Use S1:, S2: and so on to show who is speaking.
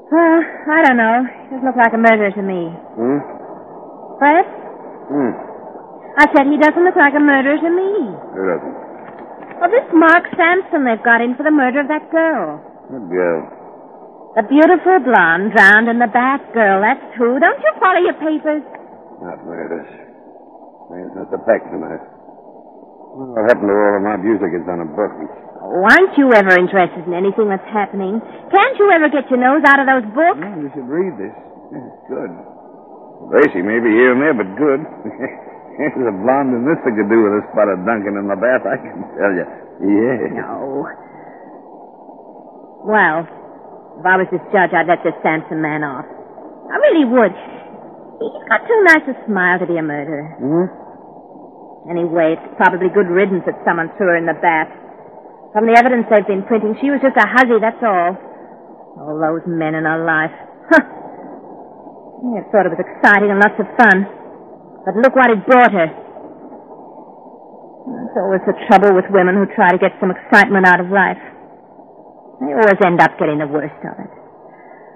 S1: I don't know. It doesn't look like a murder to me. Fred? I said he doesn't look like a murderer to me.
S2: Who doesn't?
S1: Well, this Mark Sampson they've got in for the murder of that girl.
S2: What girl?
S1: The beautiful blonde drowned in the bath girl. That's who. Don't you follow your papers?
S2: Not murders. It's not the facts tonight. What happened to all of my music is on a book.
S1: Oh, aren't you ever interested in anything that's happening? Can't you ever get your nose out of those books?
S2: Well, you should read this. It's good. Racy may be here and there, but good. There's a blonde and this thing could do with a spot of Duncan in the bath, I can tell you. Yeah.
S1: No. Well, if I was this judge, I'd let this Sampson man off. I really would. He's got too nice a smile to be a murderer. Anyway, it's probably good riddance that someone threw her in the bath. From the evidence they've been printing, she was just a hussy, that's all. All those men in her life. Huh. I thought it was exciting and lots of fun. But look what it brought her. That's always the trouble with women who try to get some excitement out of life. They always end up getting the worst of it.